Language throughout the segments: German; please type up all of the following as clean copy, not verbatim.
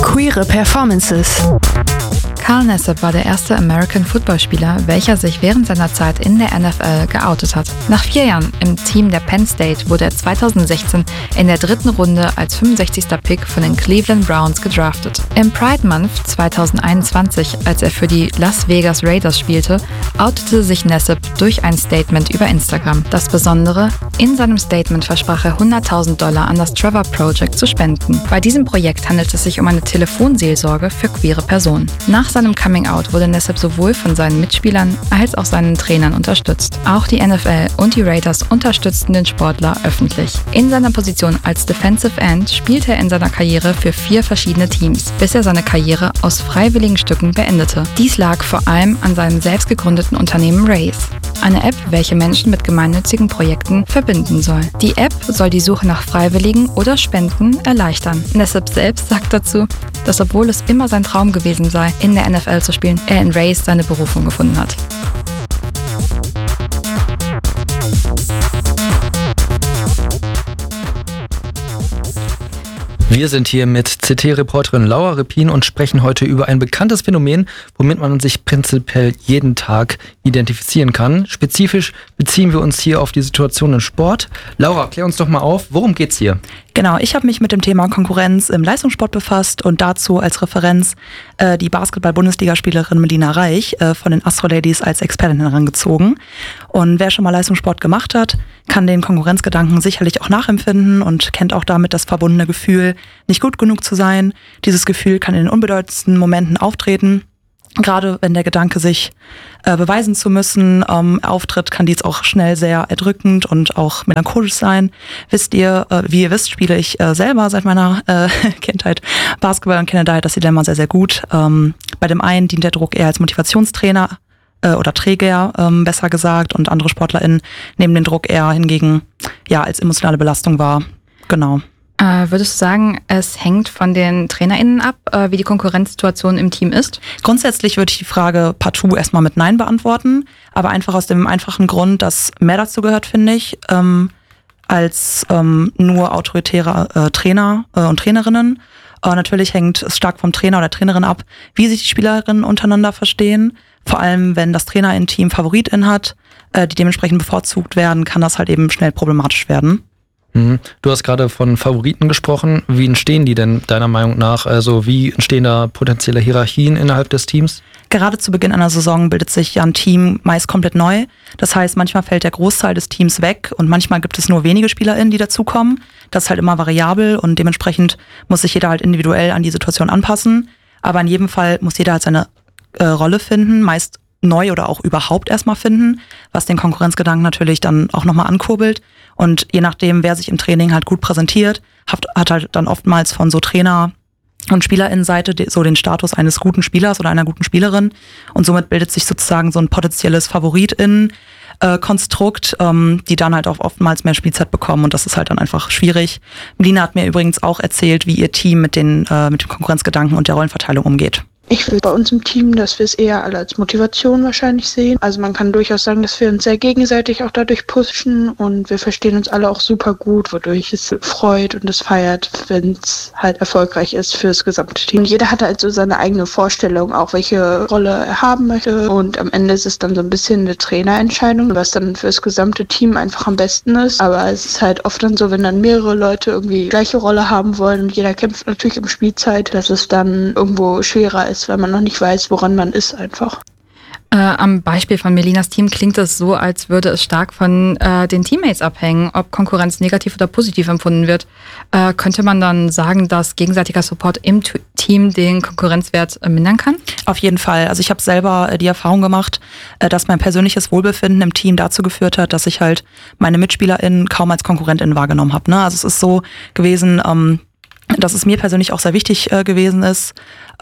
Queere Performances. Carl Nassib war der erste American-Football-Spieler, welcher sich während seiner Zeit in der NFL geoutet hat. Nach 4 Jahren im Team der Penn State wurde er 2016 in der 3. Runde als 65. Pick von den Cleveland Browns gedraftet. Im Pride Month 2021, als er für die Las Vegas Raiders spielte, outete sich Nassib durch ein Statement über Instagram. Das Besondere: In seinem Statement versprach er $100.000 an das Trevor Project zu spenden. Bei diesem Projekt handelt es sich um eine Telefonseelsorge für queere Personen. Nach seinem Coming-out wurde Nassib sowohl von seinen Mitspielern als auch seinen Trainern unterstützt. Auch die NFL und die Raiders unterstützten den Sportler öffentlich. In seiner Position als Defensive End spielte er in seiner Karriere für 4 verschiedene Teams, bis er seine Karriere aus freiwilligen Stücken beendete. Dies lag vor allem an seinem selbst gegründeten Unternehmen Raise, eine App, welche Menschen mit gemeinnützigen Projekten verbinden soll. Die App soll die Suche nach Freiwilligen oder Spenden erleichtern. Nassib selbst sagt dazu, dass obwohl es immer sein Traum gewesen sei, in der NFL zu spielen, er in Raise seine Berufung gefunden hat. Wir sind hier mit CT-Reporterin Laura Rippin und sprechen heute über ein bekanntes Phänomen, womit man sich prinzipiell jeden Tag identifizieren kann. Spezifisch beziehen wir uns hier auf die Situation im Sport. Laura, klär uns doch mal auf, worum geht's hier? Genau, ich habe mich mit dem Thema Konkurrenz im Leistungssport befasst und dazu als Referenz die Basketball-Bundesligaspielerin Melina Reich von den Astro Ladies als Expertin herangezogen. Und wer schon mal Leistungssport gemacht hat, kann den Konkurrenzgedanken sicherlich auch nachempfinden und kennt auch damit das verbundene Gefühl, nicht gut genug zu sein. Dieses Gefühl kann in den unbedeutendsten Momenten auftreten. Gerade wenn der Gedanke, sich beweisen zu müssen, auftritt, kann dies auch schnell sehr erdrückend und auch melancholisch sein. Wisst ihr, wie ihr wisst, spiele ich selber seit meiner Kindheit Basketball und kenne daher das Dilemma sehr, sehr gut. Bei dem einen dient der Druck eher als Motivationstrainer oder Träger, besser gesagt, und andere SportlerInnen nehmen den Druck eher hingegen als emotionale Belastung wahr. Genau. Würdest du sagen, es hängt von den TrainerInnen ab, wie die Konkurrenzsituation im Team ist? Grundsätzlich würde ich die Frage partout erstmal mit Nein beantworten, aber einfach aus dem einfachen Grund, dass mehr dazu gehört, finde ich, als nur autoritäre Trainer und Trainerinnen. Natürlich hängt es stark vom Trainer oder Trainerin ab, wie sich die Spielerinnen untereinander verstehen. Vor allem, wenn das Trainerin-Team FavoritInnen hat, die dementsprechend bevorzugt werden, kann das halt eben schnell problematisch werden. Du hast gerade von Favoriten gesprochen. Wie entstehen die denn deiner Meinung nach? Also wie entstehen da potenzielle Hierarchien innerhalb des Teams? Gerade zu Beginn einer Saison bildet sich ja ein Team meist komplett neu. Das heißt, manchmal fällt der Großteil des Teams weg und manchmal gibt es nur wenige SpielerInnen, die dazukommen. Das ist halt immer variabel und dementsprechend muss sich jeder halt individuell an die Situation anpassen. Aber in jedem Fall muss jeder halt seine Rolle finden, meist neu oder auch überhaupt erstmal finden, was den Konkurrenzgedanken natürlich dann auch nochmal ankurbelt. Und je nachdem, wer sich im Training halt gut präsentiert, hat halt dann oftmals von so Trainer- und SpielerInnenseite so den Status eines guten Spielers oder einer guten Spielerin. Und somit bildet sich sozusagen so ein potenzielles FavoritInnen-Konstrukt, die dann halt auch oftmals mehr Spielzeit bekommen. Und das ist halt dann einfach schwierig. Melina hat mir übrigens auch erzählt, wie ihr Team mit dem Konkurrenzgedanken und der Rollenverteilung umgeht. Ich will bei uns im Team, dass wir es eher alle als Motivation wahrscheinlich sehen. Also man kann durchaus sagen, dass wir uns sehr gegenseitig auch dadurch pushen und wir verstehen uns alle auch super gut, wodurch es freut und es feiert, wenn es halt erfolgreich ist fürs gesamte Team. Jeder hat halt so seine eigene Vorstellung, auch welche Rolle er haben möchte, und am Ende ist es dann so ein bisschen eine Trainerentscheidung, was dann fürs gesamte Team einfach am besten ist. Aber es ist halt oft dann so, wenn dann mehrere Leute irgendwie die gleiche Rolle haben wollen und jeder kämpft natürlich um Spielzeit, dass es dann irgendwo schwerer ist, weil man noch nicht weiß, woran man ist einfach. Am Beispiel von Melinas Team klingt es so, als würde es stark von den Teammates abhängen, ob Konkurrenz negativ oder positiv empfunden wird. Könnte man dann sagen, dass gegenseitiger Support im Team den Konkurrenzwert mindern kann? Auf jeden Fall. Also ich habe selber die Erfahrung gemacht, dass mein persönliches Wohlbefinden im Team dazu geführt hat, dass ich halt meine MitspielerInnen kaum als KonkurrentInnen wahrgenommen habe. Also es ist so gewesen, dass es mir persönlich auch sehr wichtig gewesen ist,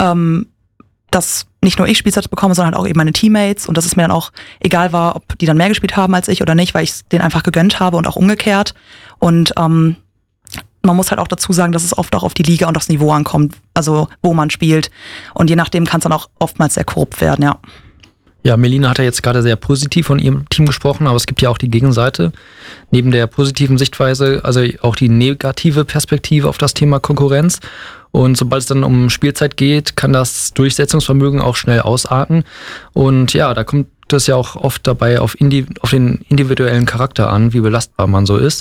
dass nicht nur ich Spielzeit bekomme, sondern halt auch eben meine Teammates, und dass es mir dann auch egal war, ob die dann mehr gespielt haben als ich oder nicht, weil ich es denen einfach gegönnt habe und auch umgekehrt. Und man muss halt auch dazu sagen, dass es oft auch auf die Liga und aufs Niveau ankommt, also wo man spielt. Und je nachdem kann es dann auch oftmals sehr korrupt werden, ja. Ja, Melina hat ja jetzt gerade sehr positiv von ihrem Team gesprochen, aber es gibt ja auch die Gegenseite. Neben der positiven Sichtweise, also auch die negative Perspektive auf das Thema Konkurrenz. Und sobald es dann um Spielzeit geht, kann das Durchsetzungsvermögen auch schnell ausarten. Und ja, da kommt es ja auch oft dabei auf den individuellen Charakter an, wie belastbar man so ist.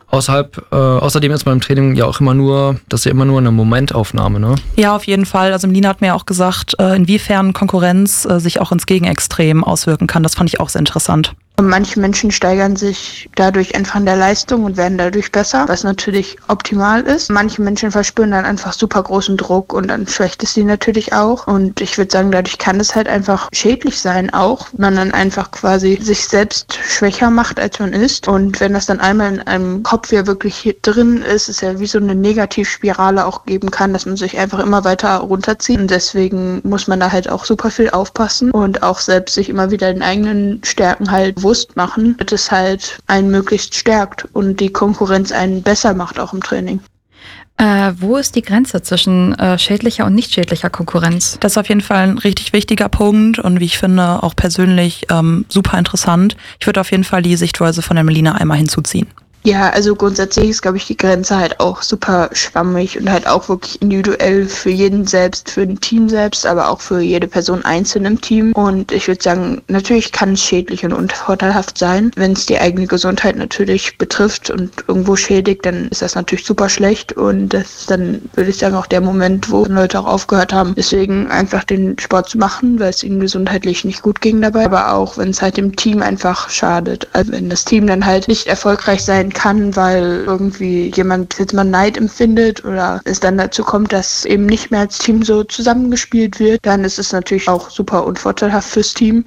Außerdem ist man im Training ja auch immer nur eine Momentaufnahme, ne? Ja, auf jeden Fall. Also Melina hat mir auch gesagt, inwiefern Konkurrenz sich auch ins Gegenextrem auswirken kann. Das fand ich auch sehr interessant. Manche Menschen steigern sich dadurch einfach in der Leistung und werden dadurch besser, was natürlich optimal ist. Manche Menschen verspüren dann einfach super großen Druck und dann schwächt es sie natürlich auch. Und ich würde sagen, dadurch kann es halt einfach schädlich sein auch, wenn man dann einfach quasi sich selbst schwächer macht, als man ist. Und wenn das dann einmal in einem Kopf ja wirklich hier drin ist, ist ja wie so eine Negativspirale auch geben kann, dass man sich einfach immer weiter runterzieht. Und deswegen muss man da halt auch super viel aufpassen und auch selbst sich immer wieder den eigenen Stärken halt bewusst machen, damit es halt einen möglichst stärkt und die Konkurrenz einen besser macht, auch im Training. Wo ist die Grenze zwischen schädlicher und nicht schädlicher Konkurrenz? Das ist auf jeden Fall ein richtig wichtiger Punkt und wie ich finde, auch persönlich super interessant. Ich würde auf jeden Fall die Sichtweise von der Melina einmal hinzuziehen. Ja, also grundsätzlich ist, glaube ich, die Grenze halt auch super schwammig und halt auch wirklich individuell für jeden selbst, für ein Team selbst, aber auch für jede Person einzeln im Team. Und ich würde sagen, natürlich kann es schädlich und unvorteilhaft sein. Wenn es die eigene Gesundheit natürlich betrifft und irgendwo schädigt, dann ist das natürlich super schlecht. Und das ist dann, würde ich sagen, auch der Moment, wo Leute auch aufgehört haben, deswegen einfach den Sport zu machen, weil es ihnen gesundheitlich nicht gut ging dabei. Aber auch, wenn es halt dem Team einfach schadet. Also wenn das Team dann halt nicht erfolgreich sein kann, weil irgendwie jemand jetzt mal Neid empfindet oder es dann dazu kommt, dass eben nicht mehr als Team so zusammengespielt wird, dann ist es natürlich auch super unvorteilhaft fürs Team.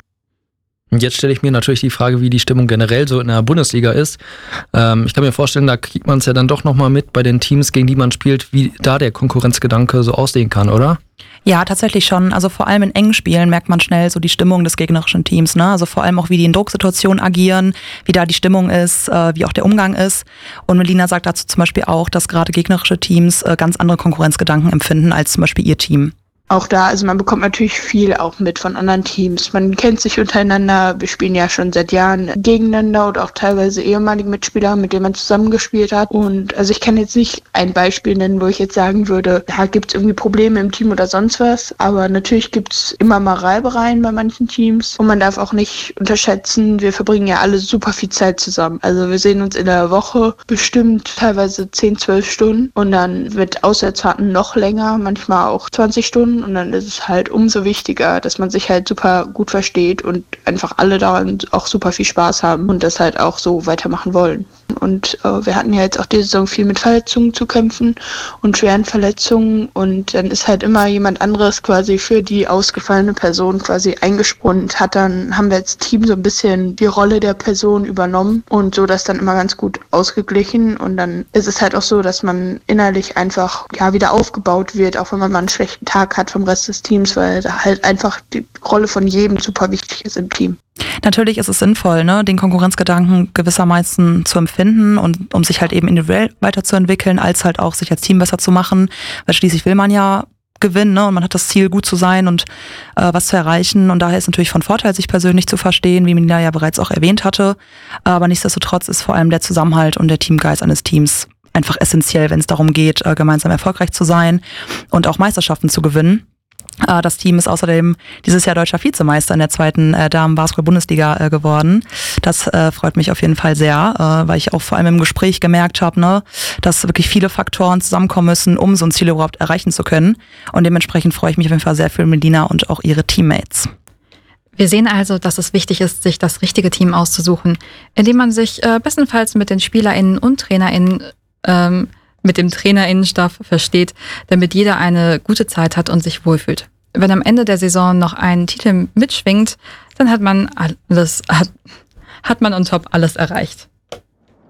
Und jetzt stelle ich mir natürlich die Frage, wie die Stimmung generell so in der Bundesliga ist. Ich kann mir vorstellen, da kriegt man es ja dann doch nochmal mit bei den Teams, gegen die man spielt, wie da der Konkurrenzgedanke so aussehen kann, oder? Ja, tatsächlich schon. Also vor allem in engen Spielen merkt man schnell so die Stimmung des gegnerischen Teams, ne? Also vor allem auch, wie die in Drucksituationen agieren, wie da die Stimmung ist, wie auch der Umgang ist. Und Melina sagt dazu zum Beispiel auch, dass gerade gegnerische Teams ganz andere Konkurrenzgedanken empfinden als zum Beispiel ihr Team. Auch da, also man bekommt natürlich viel auch mit von anderen Teams. Man kennt sich untereinander. Wir spielen ja schon seit Jahren gegeneinander oder auch teilweise ehemalige Mitspieler, mit denen man zusammengespielt hat. Und also ich kann jetzt nicht ein Beispiel nennen, wo ich jetzt sagen würde, da gibt es irgendwie Probleme im Team oder sonst was. Aber natürlich gibt es immer mal Reibereien bei manchen Teams. Und man darf auch nicht unterschätzen, wir verbringen ja alle super viel Zeit zusammen. Also wir sehen uns in der Woche bestimmt teilweise 10-12 Stunden. Und dann mit Auswärtsfahrten noch länger, manchmal auch 20 Stunden. Und dann ist es halt umso wichtiger, dass man sich halt super gut versteht und einfach alle daran auch super viel Spaß haben und das halt auch so weitermachen wollen. Und wir hatten ja jetzt auch diese Saison viel mit Verletzungen zu kämpfen und schweren Verletzungen und dann ist halt immer jemand anderes quasi für die ausgefallene Person quasi eingesprungen und haben wir als Team so ein bisschen die Rolle der Person übernommen und so das dann immer ganz gut ausgeglichen und dann ist es halt auch so, dass man innerlich einfach wieder aufgebaut wird, auch wenn man mal einen schlechten Tag hat vom Rest des Teams, weil da halt einfach die Rolle von jedem super wichtig ist im Team. Natürlich ist es sinnvoll, ne, den Konkurrenzgedanken gewissermaßen zu empfinden und um sich halt eben individuell weiterzuentwickeln, als halt auch sich als Team besser zu machen, weil schließlich will man ja gewinnen, ne, und man hat das Ziel, gut zu sein und was zu erreichen und daher ist natürlich von Vorteil, sich persönlich zu verstehen, wie Melina ja bereits auch erwähnt hatte, aber nichtsdestotrotz ist vor allem der Zusammenhalt und der Teamgeist eines Teams einfach essentiell, wenn es darum geht, gemeinsam erfolgreich zu sein und auch Meisterschaften zu gewinnen. Das Team ist außerdem dieses Jahr deutscher Vizemeister in der 2. Damen-Basketball-Bundesliga geworden. Das freut mich auf jeden Fall sehr, weil ich auch vor allem im Gespräch gemerkt habe, ne, dass wirklich viele Faktoren zusammenkommen müssen, um so ein Ziel überhaupt erreichen zu können. Und dementsprechend freue ich mich auf jeden Fall sehr für Melina und auch ihre Teammates. Wir sehen also, dass es wichtig ist, sich das richtige Team auszusuchen, indem man sich bestenfalls mit den SpielerInnen und TrainerInnen mit dem TrainerInnenstaff versteht, damit jeder eine gute Zeit hat und sich wohlfühlt. Wenn am Ende der Saison noch ein Titel mitschwingt, dann hat man on top alles erreicht.